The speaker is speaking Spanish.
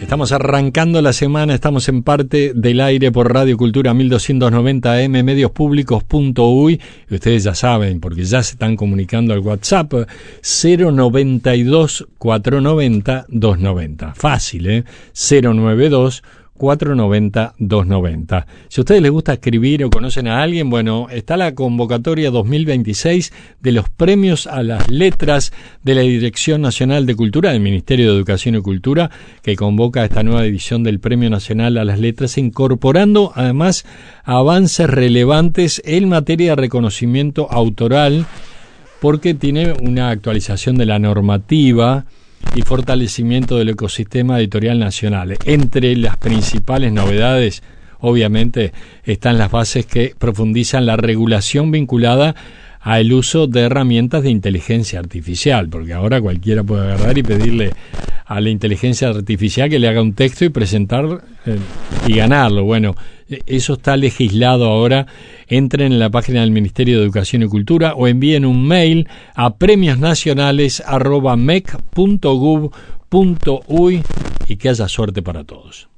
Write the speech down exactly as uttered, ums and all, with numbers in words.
Estamos arrancando la semana, estamos en parte del aire por Radio Cultura mil doscientos noventa A M, medios públicos punto uy, y ustedes ya saben, porque ya se están comunicando al WhatsApp cero noventa y dos, cuatrocientos noventa, doscientos noventa. Fácil, ¿eh? cero noventa y dos, cuatrocientos noventa, doscientos noventa. Si a ustedes les gusta escribir o conocen a alguien, bueno, está la convocatoria dos mil veintiséis de los premios a las letras de la Dirección Nacional de Cultura del Ministerio de Educación y Cultura, que convoca esta nueva edición del Premio Nacional a las Letras, incorporando además avances relevantes en materia de reconocimiento autoral, porque tiene una actualización de la normativa y fortalecimiento del ecosistema editorial nacional. Entre las principales novedades, obviamente, están las bases que profundizan la regulación vinculada al uso de herramientas de inteligencia artificial, porque ahora cualquiera puede agarrar y pedirle a la inteligencia artificial que le haga un texto y presentar eh, y ganarlo. Bueno, eso está legislado ahora. Entren en la página del Ministerio de Educación y Cultura o envíen un mail a premiosnacionales arroba mec punto gov punto uy y que haya suerte para todos.